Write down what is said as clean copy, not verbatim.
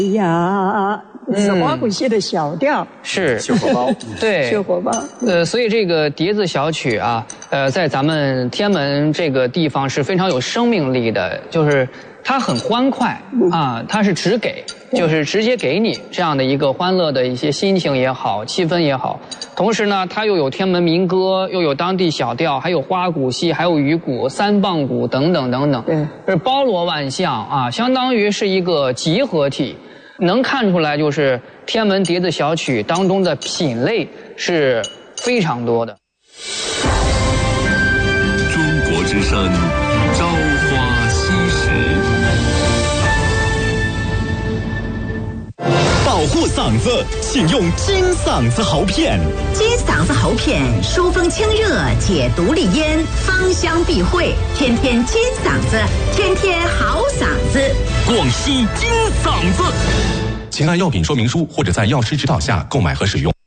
呀，是花鼓戏的小调， 是绣火包， 对， 绣火包。 所以这个笛子小曲啊，在咱们天安门这个地方是非常有生命力的，就是它很欢快啊，它是直给，就是直接给你这样的一个欢乐的一些心情也好，气氛也好。同时呢，它又有天安门民歌，又有当地小调，还有花鼓戏，还有鱼鼓、三棒鼓等等等等，是包罗万象啊，相当于是一个集合体。能看出来，就是天安门笛子小曲当中的品类是非常多的。 中国之声，朝花夕拾。 保护嗓子，请用金嗓子喉片。 金嗓子喉片，疏风清热，解毒利咽，芳香避秽，天天金嗓子，天天好嗓子。 广西金嗓子。 请按药品说明书或者在药师指导下购买和使用。